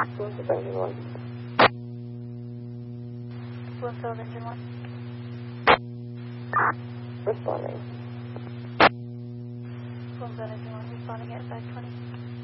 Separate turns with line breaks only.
Bloomfield Engine 1.
Bloomfield Engine 1.
Responding.
Bloomfield Engine 1, responding at 520.